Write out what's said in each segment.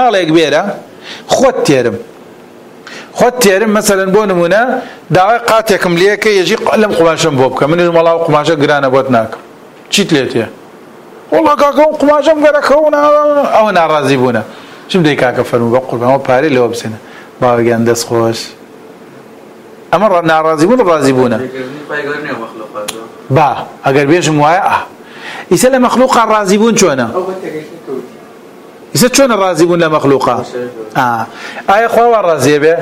منداڵێک بێرە خۆت تێرم مەسەلەن بۆ نمونە داوای قاتێکم لێکە یەژی لەم قوماشەم بۆ بکە منیش مەڵاو قوماشە گرانە بۆت ناکەم چیت لێت هەیە وەڵا کاکە قوماشەم گەرەکەونا ئەوە ناڕازی بوونە چم دەی کاکە فەرموو بە قوربان ئەوە پارەی لەوە بسێنە باوەگیان دەست خۆش ئەمە ناڕازی بوون ڕازی بوونە با ئەگەر بێژم وایە ئیسە لە مەخلوقا ڕازی بوون چۆنە ئیسە چۆنە ڕازی بوون لە مەخلوقا ئایا خوا وا ڕازیە بێ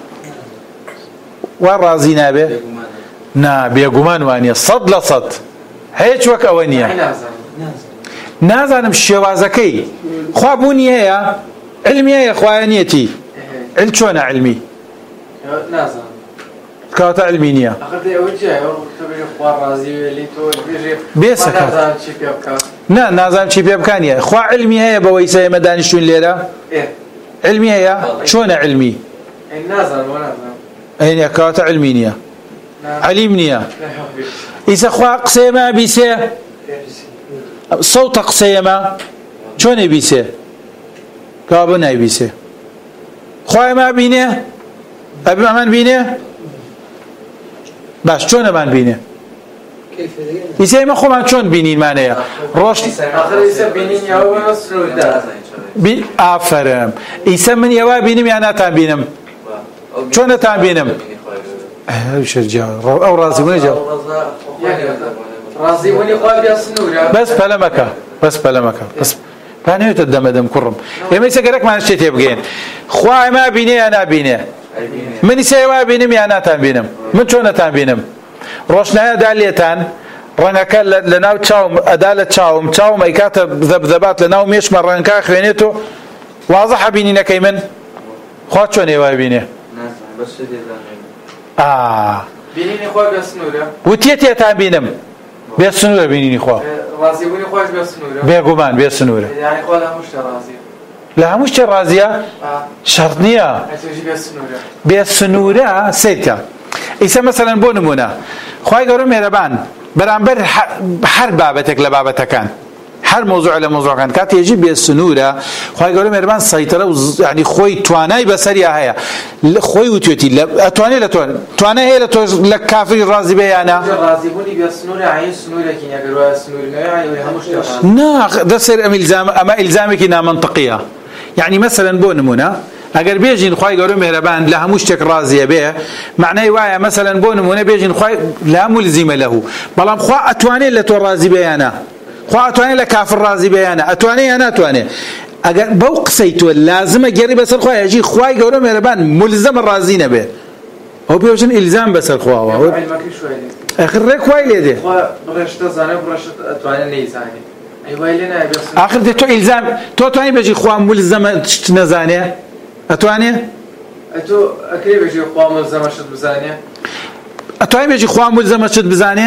وا ڕازی نابێ نا بێگومان وانە 100% هیچ وەک ئەوە نییە نازانم شێوازەکەی خوا بوونی هەیە علمی هەیە خوایە نیەتی چۆنە علمی کاتە علمی نییە نا نازانم چی پێ بکانیە خوا علمی هەیە بەوەی ئێمە دانیشتوین لێرە علمی هەیە چۆنە علمی ئەینە کاتە علمی نییە علیم نییە ئیسە خوا قسەیەمە بیسێ سەوتە قسەیەمە چۆنێ بیسێ کابە نایبیسێ خوایەمە بینێ ئەبی ئەمان بینێ باش چۆن ئەمان بینێ ئیسە ئێمە خۆمان چۆن بینینمانەیە ڕۆشت ئافرم ئیسە من ئێوە بینم یان ناتان بینم چۆنەتان بینم ئەو ڕازیبوونی جا بەس پەلەمەکە پانەوێتە دەمەدەم کوڕم ئێمە ئیسە گەرەکمان شتێ تێ بگەین خوا ئێمە بینێ یان نابینێ من ئیسە ئێوە بینم یان ناتان بینم من چۆنەتان بینم ڕۆشنایەدا لێتان ڕەنگەکە لە ناو چاوم ئەدا لە چاوم ئەیکاتە ذەبذەبات لە ناو مێشمە ڕەنگەکە خوێنێت و وازەحە بینینەکەی من خوا چۆن ئێوە بینێ بینینی خوا بێ سنوورە وتیە تێتان بینم بێ سنوورە بینینی خوا ڕازیبوونی خۆش بێ سنوورە بێگومان بێ سنوورە یعنی خوا لە هەموو شتە ڕازیە لە هەموو شتێ ڕازیە شەرط نییە بێ سنوورە سیرکە ئیسە مەسەلەن بۆ نمونە خوای گەورە مێرەبان بەرامبەر هەر بابەتێک لە بابەتەکان هەر مۆزوع لە مۆزوعەکان کاتی هێژی بێ سنوورە خوای گەورە مێرەبان سەیطرە و یعنی خۆی توانای بەسەریا هەیە خۆی وتوێتی ئەتوانێت لە توانای هەیە لە تۆ لە کافری ڕازی بێ یانە ڕازیبوونی بێ سنوورە عین سنوورێکی ئەگەر وایە سنوور نەیە هەموو شتێ نا دەسەر ئەمە ئیلزامێکی نامەنطقیە یعنی مەسەلەن بۆ نمونە ئەگەر بێژین خوای گەورە مێرەبان لە هەموو شتێک ڕازیە بێ معنای وایە مەسەلەن بۆ نمونە بێژین خوای لا ملزمە لەهو بەڵام خوا ئەتوانێت لە تۆ ڕازی بێ یانە خوا ئەتوانێت لە کافر ڕازی بێ یانە ئەتوانێت یان ناتوانێت ئەگەر بەو قسەی تۆ لازمە گەڕی بەسەر خوای هەژی خوای گەورە مێرەبان ملزمە ڕازی نەبێ ئەو پێوەژن ئیلزام بەسەر خواوە ئەخر ڕێک وای لێ دێ بڕێشتە زانێ بڕێشت ئەتوانێت نەیزانێ آخر دێ تۆ ئیلزام تۆ توانی بێژی خوا ملزمە شت نەزانێ ئەتوانێ ئەتۆ ئەکرێ بێژی خوا ملزمە شت بزانێ ئەتوانی بێژی خوا ملزمە شت بزانێ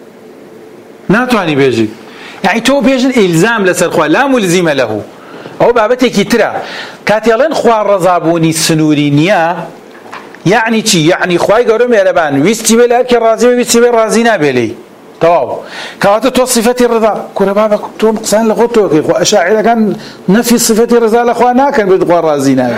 ناتوانی بێژی یعنی تۆ بێژن ئیلزام لەسەر خوا لا ملزمە لەهو ئەو بابەتێکی ترە کاتی ئەڵێن خوا ڕەزابوونی سنووری نییە یعنی چی یعنی خوای گەورە مێرەبان ویستی بێ لە هەرکێ ڕازی بێ ویستی بێ ڕازی نابێ تەواو کەواتە تۆ صفەتی ڕضا کورە بابە تۆ قسان لە خۆت تۆکەی خۆ ئەشاعیرەکان نەفی صفەتی ڕضا لە خوا ناکەن بێت خوا ڕازی نابێ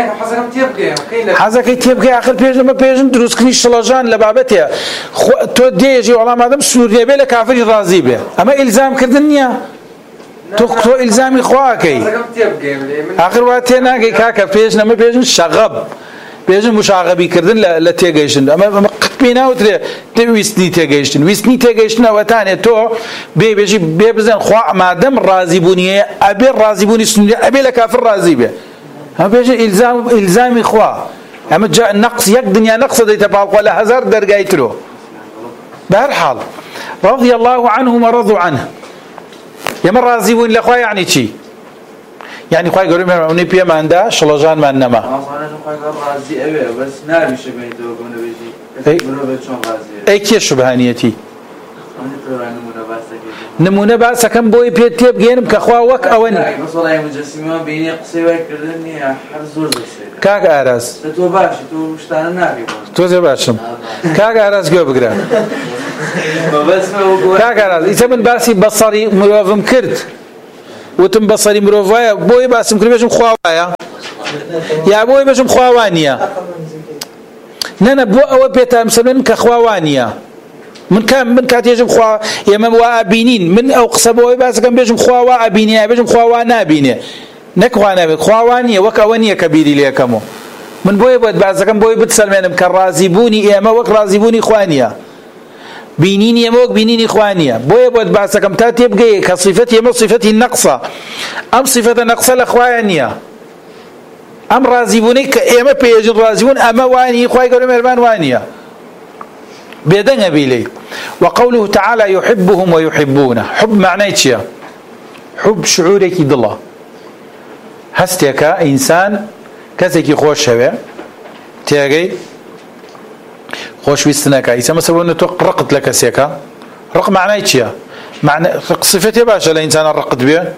حەزەکەی تێبگەی آخر پێشمە دروستکردنی شڵەژان لە بابەتێ تۆ دێژی وەڵام ئادەم سنوور نەبێ لە کافری ڕازی بێ ئەمە ئیلزامکردن نییە تۆ ئیلزامی خواکەی آخر وا تێناگەی کاکە پێشنەمە پێشن شەغەب بێژن مشاغبیکردن لە تێگەیشتن ئەمە قەتبی ناوترێ ویستنی تێگەیشتن ویستنی تێگەیشتن ئەوەتانێت تۆ بێژی بێ بزن خوا ئەمادەم ڕازیبوونیە ئەبێ ڕازیبوونی سنووری ئەبێ لە کافر ڕازی بێ ئەمە بێژن ئیلزامی خوا ئەمە نەقص یەک دنیا نەقسە دەیتە پاڵخوا لە هەزار دەرگای ترۆ بەهەر حاڵ رضي الله عنهم ورضوا عنه ئێمە ڕازیبوون لە خوا یعنی چی یعنی خوای گەورە مێرەبان پێماندا شڵەژانمان نەما ئەی کێ شوبهانیەتی نمونە باسەکەم بۆی پێ تێبگێنم کە خوا وەک ئەوە کاک ئاراز تۆ زێ باشم کاک ئاراز گوێ بگرە کاک ئاراز ئیسە من باسی بەسەری مرۆڤم کرد وتم بصري مروفايا بوي باسم كل بيجم خواوايا يا بوي بيجم خواوانيا نانا بو أو بيتا مسلمين كخواوانيا من كان من كات يجم خوا يمم وابينين من أو قصبوي بس كان بيجم خواوا أبينيا بيجم خواوانا أبينيا نكوانا خواوانيا وكوانيا كبيري ليكمو من بوي بود بعض كان بوي بتسلمين كرازيبوني يا ما وك رازيبوني خوانيا بينيني يا موك بينيني خوانيا بوي بود بعض كم تات يبقى كصفتي ما صفتي النقصة أم صفة النقصة لخوانيا أم رازيبوني كأما بيجن رازيبون أما واني خواي قالوا مرمان وانيا بيدنا بيلي وقوله تعالى يحبهم ويحبونه حب معناه شيء حب شعورك بالله هستيك إنسان كسيكي خوش شوه تياغي خوش ويستناكا إيسا مثلا نتوق رقت لك سيكا رق معناه شيء معنى صفتي باشا لإنسان الرقت بيه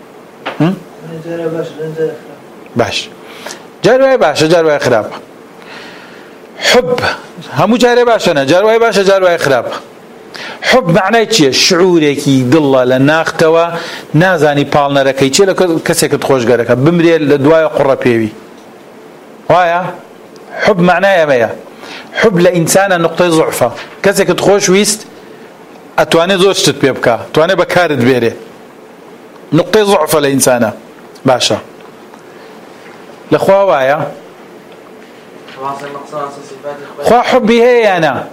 باش جارواي باشا جارواي خراب حب همو جاري باشا جارواي باشا جارواي خراب حب معناه شيء شعوركي دله لناختوا نازاني بالنا ركي شيء كسيك تخوش غرك بمري لدواي قرة بيوي وايا حب معناه ما حب لإنسان نقطة ضعفة كسيك تخوش ويست أتواني زوجت بيبكا تواني بكارد بيري نقطة ضعفة لإنسان باشا لخوا وايا خوا حبي هي أنا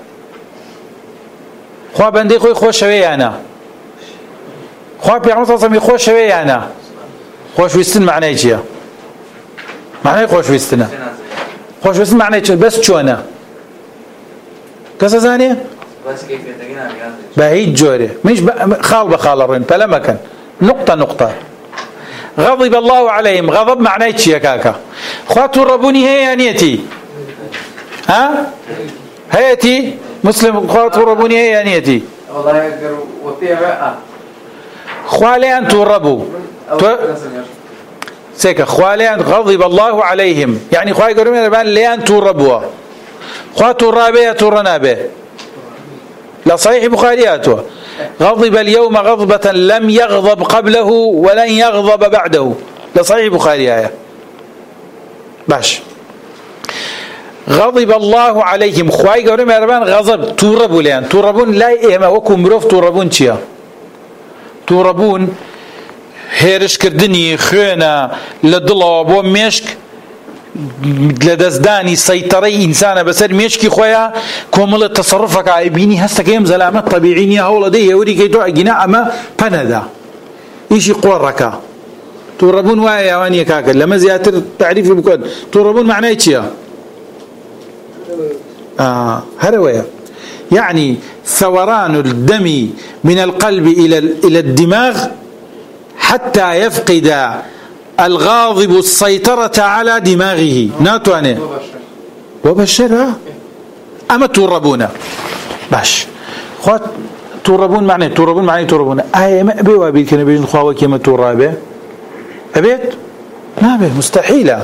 خوا بندي خوي خوش شوي أنا خوا بيعمل تصمي خوش شوي أنا خوش ويستن معناه إيش معناه خوش ويستنا خوش ويستن معناه إيش بس شو أنا كذا زانية بس كيف يتجينا بعيد جوري مش خال بخال الرين فلا مكان نقطة غضب الله عليهم غضب معناه إيش يا كاكا خوا تربوني هي أنيتي ها هيتي مسلم خاطر ربوني هي يعني والله يقدر وفيها خواليان توربوا سيك خواليان غضب الله عليهم يعني خوالي يقولون يربان ليان توربوا خواتوا رابية تورنابه لا صحيح بخارياته غضب اليوم غضبة لم يغضب قبله ولن يغضب بعده لا صحيح بخارياته باش غضب الله عليهم خواي قولوا مهربان غضب توربوا لين توربون لا إيما وكو مروف توربون چيا توربون هيرش كردني خينا لدلا بو مشك لدزداني سيطري إنسان بسر مشكي خويا كومل تصرفك عيبيني هستا كيم زلامات طبيعيني هولا دي يوري كيتو عجنا أما پندا إيشي قوركا توربون وايا وانيا كاكل لما زياتر تعريف بكود توربون معناه چيا هروية يعني ثوران الدم من القلب إلى الدماغ حتى يفقد الغاضب السيطرة على دماغه ناتواني وبشرها أما توربون باش خوات توربون معنى توربون ما أبي وابيد كنا بيجن خواوا كيما تورابه أبيت ما به مستحيلة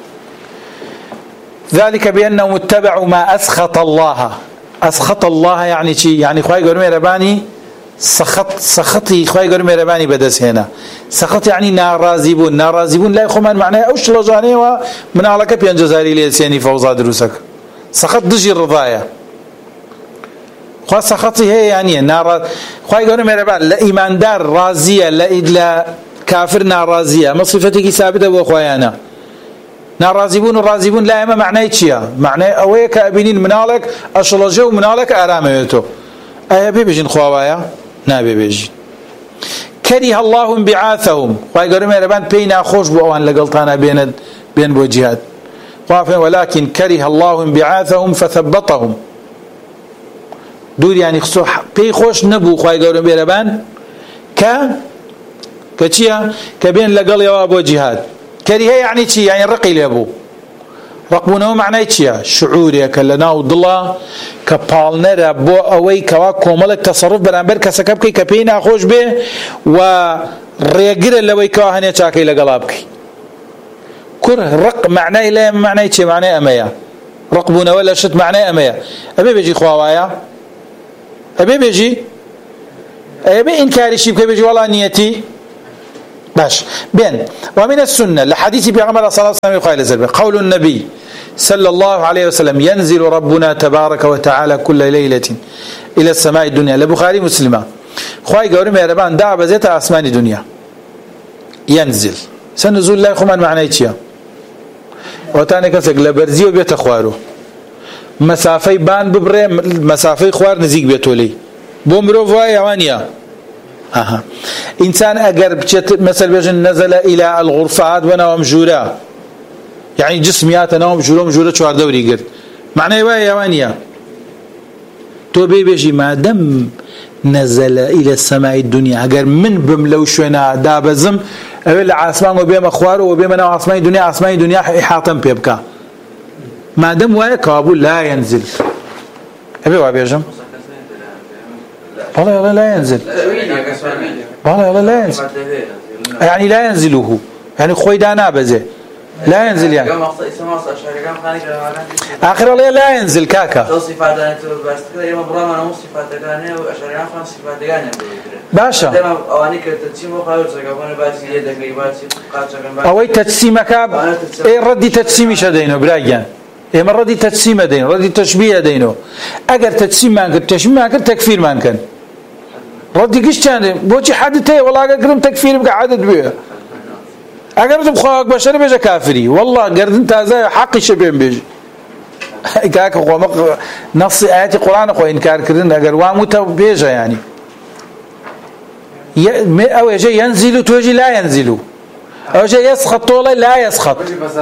ذلك بأنهم اتبعوا ما أسخط الله يعني شيء يعني خواهي قولوا ميرباني سخطي خواهي قولوا ميرباني بدس هنا سخط يعني نارازيبون لا يخمان معناه أوش لجاني ومن علاقة بيان جزاري ليسيني فوضى دروسك سخط دجي الرضايا خواهي سخطي هي يعني خواهي قولوا ميربان لا إيمان دار رازية لا كافر نارازية ما صفتك ثابتة وخواهينا نارازيبون الرازيبون لا إما معناه إيشيا معناه أويك أبينين منالك أشلجوا منالك أراميته أي بيجين خوايا نبي بيجين كره الله انبعاثهم ويقولون مربان بينا خوش بوان لقلطانا بين بوجهات ولكن كره الله انبعاثهم فثبطهم دور يعني خصو بي خوش نبو ويقولون مربان كتشيا كبين لقل يواب جهاد كريه يعني شيء يعني الرقي لابو رقبونه معناه شيء شعوري كلنا وضلا كبالنر ابو اوي كوا كوملك تصرف برامبر كسكبكي كبينا خوش به وريغير لوي كوا هني تشاكي لقلابك كره رق معناه لا معناه شيء معناه اميا رقبونه ولا شت معناه اميا ابي بيجي خواوايا ابي بيجي ابي انكار شيء بيجي والله نيتي باش بين ومن السنة لحديث بيغمر صلى الله عليه وسلم قول النبي صلى الله عليه وسلم ينزل ربنا تبارك وتعالى كل ليلة إلى السماء الدنيا لبخاري مسلمة خواهي قولي مهربان دعا بزيت أسمان الدنيا ينزل سنزول الله خمان معنى ايتيا وتاني كسك لبرزي وبيت خوارو مسافي بان ببري مسافي خوار نزيق بيتو لي بومرو فواي اوانيا إنسان أقر مثل بيجن نزل إلى الغرفات ونوى مجورا يعني جسميات نوى مجورا شوار دوري قرد معنى واي يوانيا تو بيجي ما دم نزل إلى السماء الدنيا أقر من بملو شوينا دابزم أولا عاسمان وبيم أخواره وبيم نوى عاسمان الدنيا إحاطا بيبكا ما دم واي كابول لا ينزل أبي وابيجم والله لا ينزل والله لا ينزل يعني لا ينزله يعني خوي دانا بزه لا ينزل يعني آخر الله لا ينزل كاكا باشا أوي تجسيمك إيه ردي تجسيمي شدينه برايان إيه من ردي تجسيم دينه ردي تشبيه دينه أجر تجسيم ما أنكر تشبيه ما أنكر تكفير ما أنكر ردي قش كان بوجي حدثه والله أقرم تكفير بقى عدد بيه أقرم خواك بشر بيجا كافري والله قرد تازا حقي شبين بيجي كاك هو نص آيات القرآن أخو إنكار كردن أقر واموتا بيجا يعني أو يجي ينزل توجي لا ينزل أو يجي يسخط طولا لا يسخط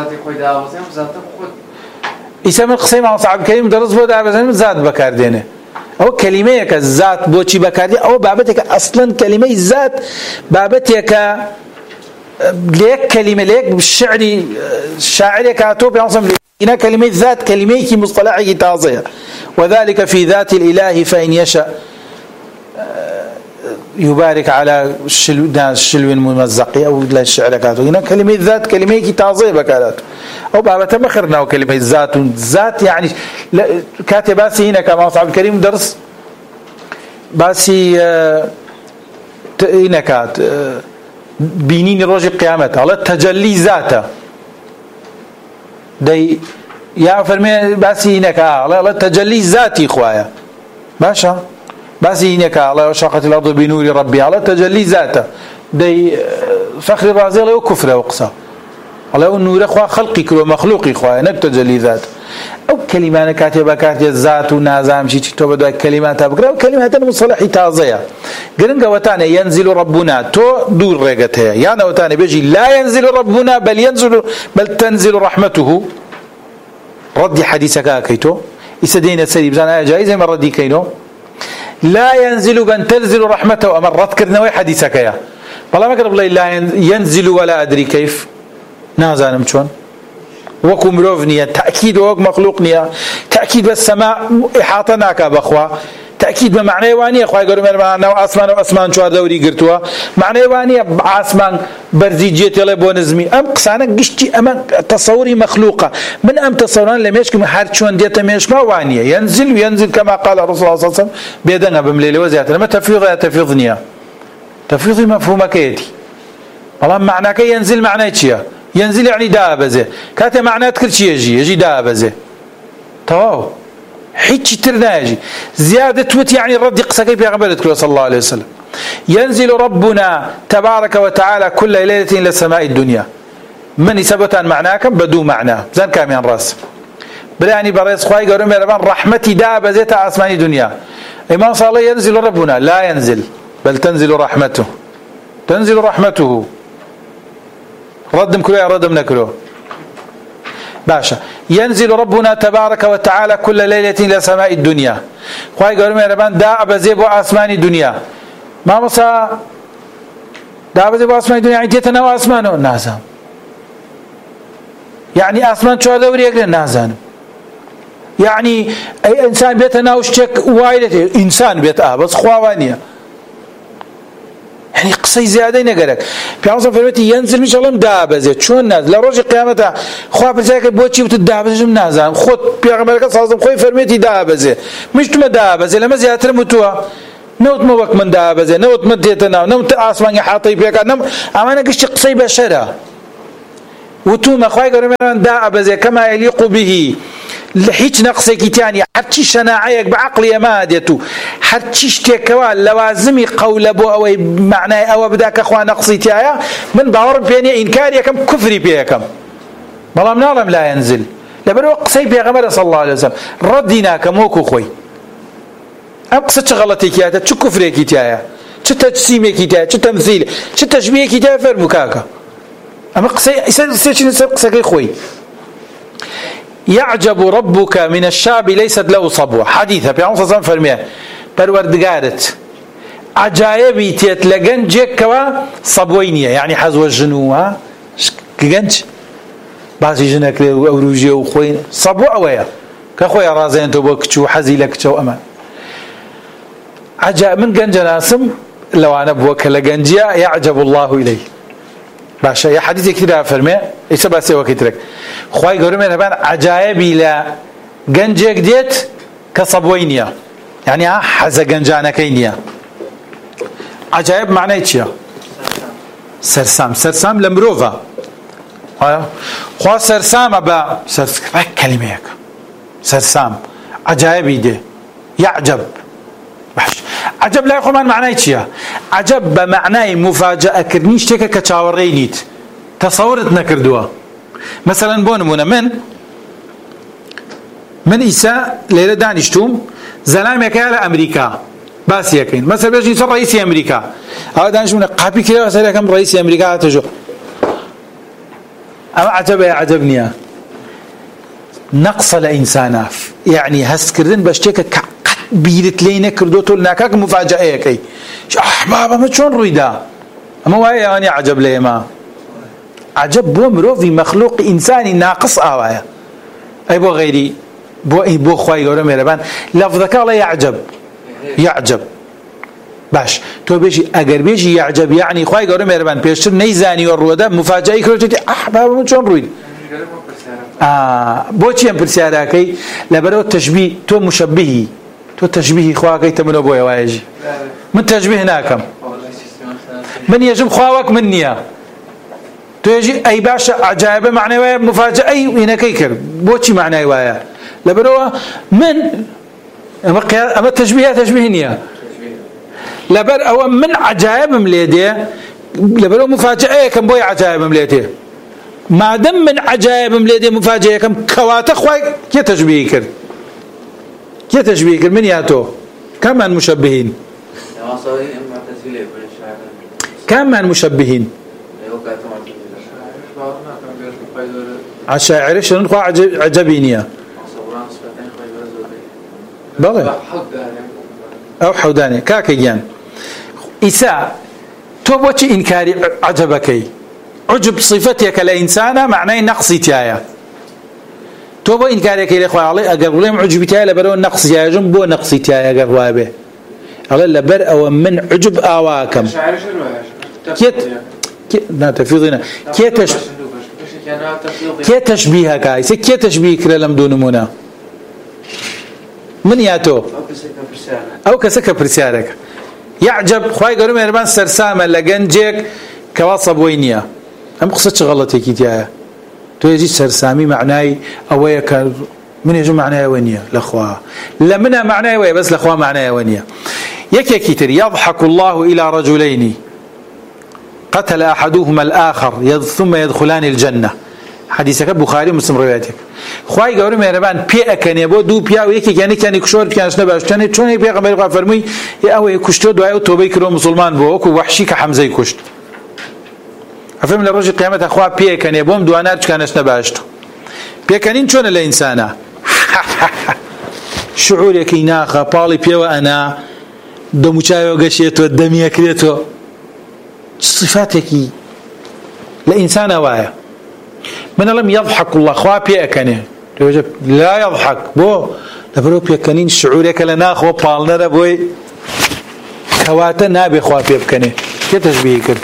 إسم القسم عن صعب كريم درس بود عبزان ذات بكاردينه أو كلمة كذات بوشي بكاردي أو بابتك أصلا كلمة ذات بابتك ليك كلمة ليك بالشعري الشاعر كاتب ينصم هنا كلمة ذات كلمة مصطلحه تازية وذلك في ذات الإله فإن يشاء يبارك على الشلو الممزق أو لا الشعر كاتب هنا كلمة ذات كلمة تازية بكارات أو بابا مخرنا وكلمة ذات يعني كاتب باسي هنا كما صاحب الكريم درس باسي هنا كات بينين رجل قيامته على التجلي ذاته دي يا فرمي باسي هنا على التجلي ذاتي خوايا باشا باسي هنا على شاقة الأرض بنور ربي على التجلي ذاته دي فخر الرازي له كفر وقصة على النور اخوا خلقي كل مخلوقي اخوا نتجلي ذات او كلمه كاتبه كاتب ذات ونازام شي تو بده كلمات بقرا كلمات مصطلح تازيه غرنغ وتاني ينزل ربنا تو دور رغته يعني وتاني بيجي لا ينزل ربنا بل تنزل رحمته ردي حديثك كيتو يسدين السريب زان جايزه من ردي كينو لا ينزل بل تنزل رحمته امرت كرنوي حديثك يا والله ما قرب لا ينزل ولا ادري كيف نازانم چون وكو مروفنية تأكيد وك مخلوقنية تأكيد بالسماء إحاطة ناكا بخوا تأكيد بمعنى وانية أخوة يقولون معنى وأسمان شوار دوري قرتوا معنى وانية عاسمان برزيجية يلي بونزمي أم قسانك قشتي أما تصوري مخلوقة من أم تصوران لم يشكم حارت شوان ديتا ميشما وانية ينزل كما قال الرسول صلى الله عليه وسلم بيدنا بمليل وزيات لما تفيضنيا تفيضي مفهومة كيتي والله معناك ينزل معنى اتشيا ينزل يعني دابزه كاته معنات كل شيء يجي دابزه تواو حيتش ترناجي زيادة وت يعني الرد قصة بيغمبرتك صلى الله عليه وسلم ينزل ربنا تبارك وتعالى كل ليلة إلى السماء الدنيا من ثبتا معناكم بدو معناه زين كاميان راس بلاني بريس خواي قالوا ميربان رحمتي دابزه اسمان الدنيا إمام صلى الله ينزل ربنا لا ينزل بل تنزل رحمته ردم كله ردم نكره باشا ينزل ربنا تبارك وتعالى كل ليلة إلى سماء الدنيا خواهي قالوا ميربان دا بزيبو أسمان الدنيا ما مصا دا بزيبو أسمان الدنيا يعني تيتنا وأسمانه نازم يعني أسمان شو هذا وريقل نازم يعني أي إنسان بيتنا وشتك وايدته إنسان بيت بس خواوانية يعني قصي زيادة نقرأك في عصر فرمتي ينزل مش الله مدابزة شون نازل لروج قيامته خواه برزاك بوتشي وتدابزة جم نازل خود بيغمبرك صلى الله عليه وسلم خوي فرمتي دابزة مش تما دابزة لما زيادة متوها نوت موك من دا بزي نوت مديتنا نوت آسمان يحاطي بيك أما قشت قصي بشرة وتوم أخوي قالوا من دا بزي كما يليق به هیچ نقصێکی تیانی هەرچی شەناعەیەک بە عەقڵیە مادێت و هەرچی شتێکەوە لەوازمی قەولە بۆ ئەوەی معنای ئەوە بدا کە خوا نەقسی تایە من باوەڕم پێ نییە ئینکار یەکەم کوفری پێ یەکەم بەڵام ناڵێم لا ينزل لەبەرەوە قسەی پێغەمبەر صلی الله عليه وسلم ڕەدی ناکەم وەکو خۆی ئەم قسە چ غەڵەتێکی هاتە چ کوفرێکی تایە چ تەجسیمێکی تایە چ تەمثیل چ تەشبیهێکی تایە فەرموو کاکە ئەمە قسەی قسەکەی خۆی يعجب ربك من الشعب ليست له صبوة حديثة في عنصر صنف فرمية بالوردقارت عجائبي تيت لغنجك كوا صبوينية يعني حزو الجنوة غنج بعضي جنك أوروجي وخوين صبوة ويا كخويا رازين توبكتشو حزي لكتشو أمان عجائب من غنج ناسم لو أنا بوك لغنجيا يعجب الله إليه باشا يا حديث كثير فرمي يسبب سوى كترك خواي قولوا من هبان عجائبي لا جنجك ديت كصبوينيا يعني حز جنجانا كينيا عجائب معناه ايش سرسام لمروفا خوا سرسام ابا كلمه سرسام عجائبي دي يعجب عجب لا يقول معناه ايش عجب بمعنى مفاجأة كرنيش تك كتشاورينيت تصورت نكردوا مثلا بونمونا من إيسا ليلة دانشتوم زلامك على أمريكا بس يكين مثلا بيجي يصير رئيس أمريكا هذا دانشتوم قابي كذا مثلا كم رئيس أمريكا تجو أما عجبني نقص الإنسان يعني هسكرن بشتك بيرت لينا كردوتو لناكاك مفاجأة كي أحبابا ما شون رويدا أما وايا يعني عجب لي ما عجب بو مروفي مخلوق إنساني ناقص آوايا أي بو غيري بو خواهي قولوا ميربان لفظك الله يعجب باش تو بيجي أقر بيجي يعجب يعني خواهي قولوا ميربان بيشتر نيزاني والرودا مفاجأة كردوتو أحبابا ما شون رويدا بو چيان برسيارا كي لبرو التشبيه تو مشبهي تو تشبيه خواهي تمنو بويا وايجي من تشبيه ناكم من يجب خواهك منيا تو يجي أي باشا عجائبة معنى وايا مفاجأة أي وينكيكر بوشي معنى وايا لبرو من أما تشبيه نيا لبر أو من عجائب مليدي لبرو مفاجأة كم بوي عجائب مليدي ما دام من عجائب مليدي مفاجأة كم كواتا خواهي كي تشبيه كر من ياتو كم من مشبهين كم من مشبهين الشاعر شنو خوا عجبينيا بلى أو حوداني كاكيان إساء توبوش إنكاري عجبكي عجب صفتك لإنسان معناه نقصي تيايا توبو إنكارك يا إخوة علي أقول لهم عجب تيايا لبرو نقص تيايا جنبو نقصي تيايا قروا به قال لبر أو من عجب آواكم لا تفيضنا كي تشبيهك كايس كي تشبيه كلا لم دون منا من ياتو أو كسك برسالك يعجب خواي قالوا مهربان سرسامة لجنجك كواصب وينيا أم قصة غلطي كتيا تو يجي سرسامي معناي أويك من يجي معناي وينيا الأخوة لا منها معناي ويا بس الأخوة معناي وينيا يكي كتير يضحك الله إلى رجلين قتل أحدهما الآخر ثم يدخلان الجنة حديثك بخاري مسلم روايتك خواهي قولوا مهربان بيئة كان يبو دو بيئة ويكي كان كشور كانش نباش كان چون بيئة غمير فرمي اوه كشتو دعاء توبه كرو مسلمان بو وكو وحشي كحمزة كشت افهم لرجل قيامة اخواه بيئة كان يبوم دوانات كانش نباشتو بيئة كانين چون الانسانة شعور يكي ناخا بالي بيئة وانا دمو چايو قشيتو الدمية كريتو صفاتك لإنسان وايا من لم يضحك الله خواه بيأكنه لا يضحك بو لبرو بيأكنين شعورك لنا خواه بالنا ربوي كواتا نابي خواه بيأكنه كي تشبيه كر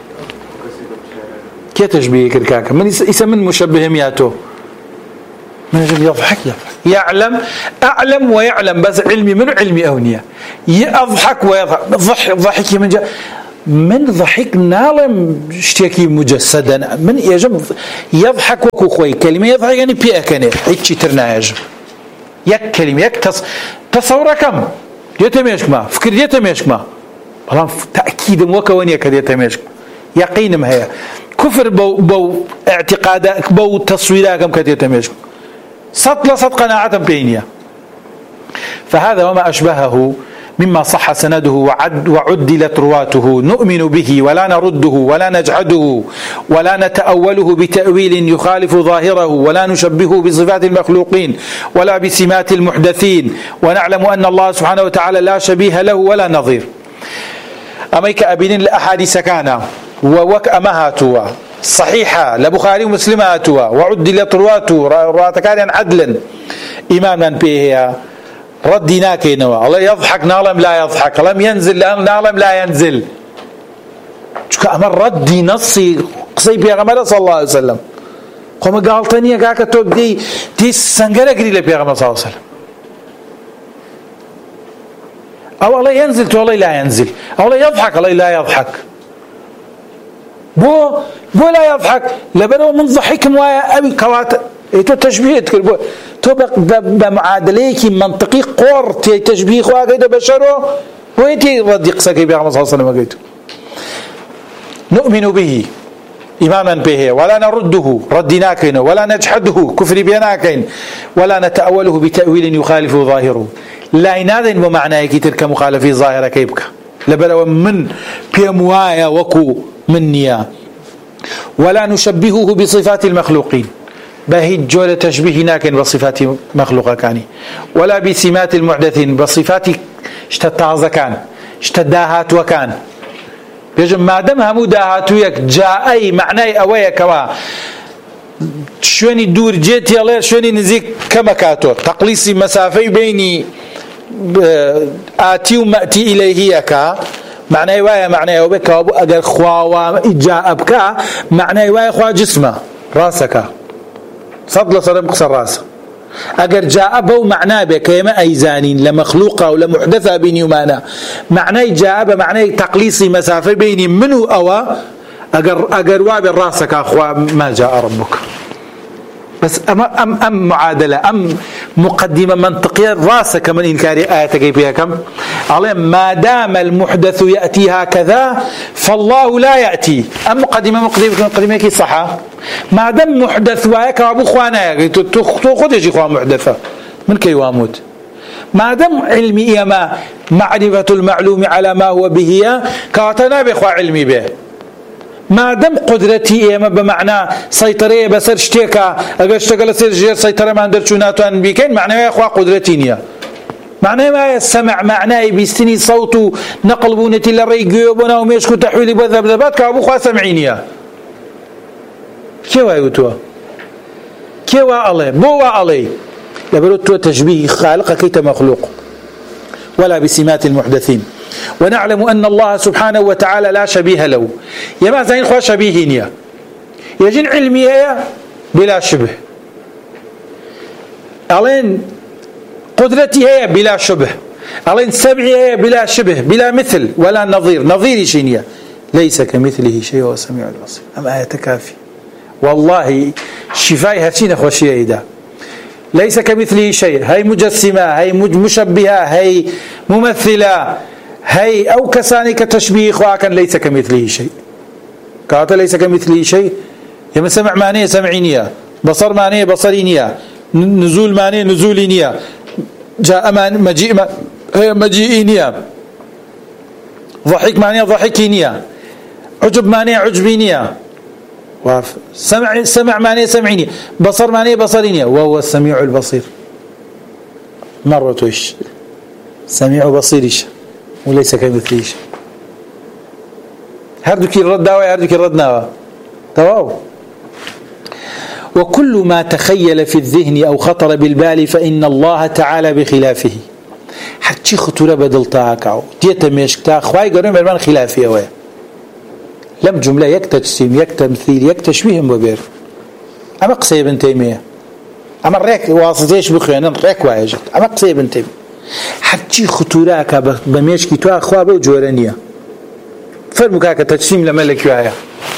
كي تشبيه كر كاكا من اسم من مشبه مياتو من أجل يضحك يعلم أعلم ويعلم بس علمي من علمي أونية يضحك ويضحك ضحك من ضحك نالم اشتكي مجسدا من يجب يضحك وكو خوي كلمة يضحك يعني بيأكني هيك ترنا يجب يك كلمة يك تصور كم يتميشك ما فكر يتميشك ما والله تأكيد وكوني كذا يتميشك يقين ما هي كفر بو اعتقادك بو تصويرك كذا يتميشك صد قناعة بينيا فهذا وما أشبهه مما صح سنده وعدلت رواته نؤمن به ولا نرده ولا نجحده ولا نتأوله بتأويل يخالف ظاهره ولا نشبهه بصفات المخلوقين ولا بسمات المحدثين ونعلم أن الله سبحانه وتعالى لا شبيه له ولا نظير أميك أبين الأحاديث كان ووكأمهاتوا صحيحة لبخاري ومسلماتوا وعدلت رواته رواتكان عدلا إماما به ردنا كينوا الله يضحك نعلم لا يضحك لم ينزل نعلم لا ينزل شو أمر ردي نصي قصي بيغمر صلى الله عليه وسلم قام قال تانية قاك تبدي تيس سنجرة قريلة بيغمر صلى الله عليه وسلم أو الله ينزل تو الله لا ينزل أو الله يضحك الله لا يضحك بو لا يضحك لبنو من ضحكم ويا أبي كوات تو تشبيه تقول تو بمعادليك منطقي قور تشبيه واجد بشره ويتي رد يقصك بيغمر صلى الله عليه وسلم قيته نؤمن به إماما به ولا نرده ردناكين ولا نجحده كفر بيناكين ولا نتأوله بتأويل يخالف ظاهره لا ينادن بمعنى تلك مخالفة ظاهرة كيبك لبلو من بيموايا وكو منيا ولا نشبهه بصفات المخلوقين بهي جولة تشبيه ناكن بصفات مخلوقة كاني ولا بسمات المحدثين بصفات اشتتعز كان اشتداهات وكان بيجب ما دام همو داهاتويك جاء أي معنى أويا كوا شوني دور جيت يلا شوني نزيك كما كاتو تقليصي مسافي بيني آتي ومأتي إليه يكا معنى وايا معنى أوبك أجر خوا جاء بكا معنى وايا خوا جسمه راسك صدل صدم قصر راسه أجر جاء بو معناه بكيما أيزانين لمخلوقة ولا محدثة بيني ومانا معناه جاء بمعنى تقليصي مسافة بيني منه أو أجر واب راسك أخوة ما جاء ربك بس أم معادلة أم مقدمة منطقية راسك من إنكار آياتك فيها كم على ما دام المحدث يأتي هكذا فالله لا يأتي أم مقدمة كي صحة ما دام محدث وياك أبو خوانا تأخذ يجي خوان محدثة من كي وامود ما دام علمي إيما معرفة المعلوم على ما هو به كاتنا بخوا علمي به ما دام قدرتي إيما بمعنى سيطرية بسر شتيكا أقل اشتغل سير سيطرة ما اندرشوناتوان بيكين معنى يا أخوة قدرتي نيا معنى ما يسمع معنى بيستني صوت نقل بونتي للري قيوبنا وميشكو تحويلي بذبذبات كابو خواه سمعينيا كيوا يوتوا كيوا الله بوا علي لبروتوا تشبيه خالق كيت مخلوق ولا بسمات المحدثين ونعلم أن الله سبحانه وتعالى لا شبيه له يما زين خوا شبيهين يجن علمية بلا شبه ألين قدرتي هي بلا شبه ألين سمعي هي بلا شبه بلا مثل ولا نظير شينيا ليس كمثله شيء وهو السميع البصير أم آية كافي والله شفاء هاتين خوشي إيدا ليس كمثله شيء هي مجسمة هي مشبهة هي ممثلة هي أو كساني كتشبيه خواكن ليس كمثله شيء كاتا ليس كمثله شيء يما سمع معنيه سمعينيا بصر معنيه بصرينيا نزول معنيه نزولينيا جاء مجيء مجيئينيا ضحك معنيه ضحكينيا عجب معنيه عجبينيا سمع معنيه سمعينيا بصر معنيه بصرينيا وهو السميع البصير مرة إيش سميع بصير إيش وليس كمثله شيء هردك الرد داوي هردك الرد ناوى تواو وكل ما تخيل في الذهن أو خطر بالبال فإن الله تعالى بخلافه حتى خطورة بدلتها كاو ديتا ميشكتا خواهي قرون برمان خلافية ويا لم جملة يك تجسيم يك تمثيل يك تشبيه مبير أما قصي ابن تيمية أما الريك واسطيش بخيان الريك واجد أما قصيب انتبه حتى خطوراك بميشكي تو أخواب وجورانية فرمو كاكا تجسيم لما لك ويايا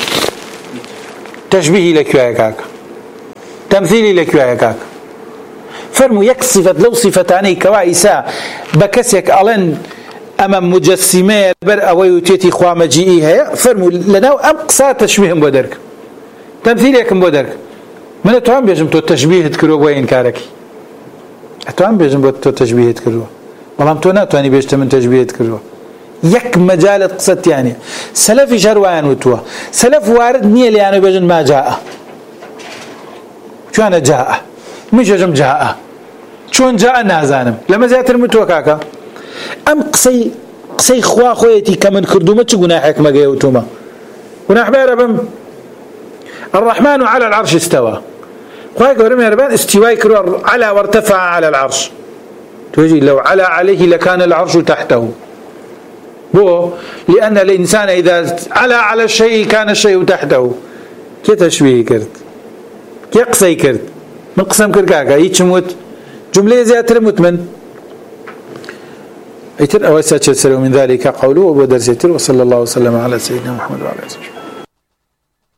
تشبيهي لك ويايا كاكا تمثيلي لك ويايا كاكا فرمو يك صفة لو صفتاني كوائسا بكسيك ألن أمام مجسمة بر أوي وتيتي خوا مجيئي هي فرمو لناو أقصى تشبيهم بودرك تمثيليكم بودرك من أتوان بيجم تو تشبيه تكرو بوين كاركي أتوان بيجم بو تو تشبيه تكرو بلام تو ناتواني بيجت من تشبيه تكرو يك مجالة قصت يعني سلف شروان وتوا سلف وارد نية ليانو بيجن ما جاء شو أنا جاء مش جم جاء شون جاء نازانم لما زيات المتوا كاكا أم قصي خوا خويتي كمن كردومة شو جناحك ما جاوتوما جناح بيربم الرحمن على العرش استوى خواك ورمي ربان استواء كرر على وارتفع على العرش توجي لو على عليه لكان العرش تحته بو لأن الإنسان إذا على الشيء كان الشيء تحته كي تشبيه كرت كي قصي كرت من قسم كركاكا يتشموت جملة زيادة المتمن يتر أوسط من ذلك قوله وبدر سيتر وصلى الله وسلم على سيدنا محمد وعلى آله وصحبه